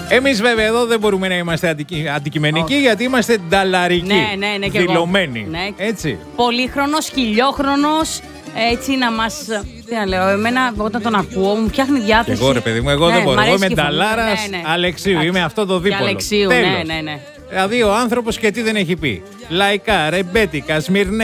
Εμείς βέβαια εδώ δεν μπορούμε να είμαστε αντικειμενικοί, γιατί είμαστε νταλαρικοί. Ναι, και δηλωμένοι. Ναι. Έτσι. Πολύχρονος, χιλιόχρονος, έτσι να μας. Τι να λέω, εμένα όταν τον ακούω μου φτιάχνει διάθεση. Και εγώ ρε παιδί μου, εγώ δεν μπορώ. Εγώ είμαι νταλάρας Αλεξίου, είμαι αυτό το δίπολο. Αλεξίου, Τέλος. ναι. Δηλαδή ο άνθρωπος και τι δεν έχει πει. Λαϊκά, ρεμπέτικα, σμυρνέ.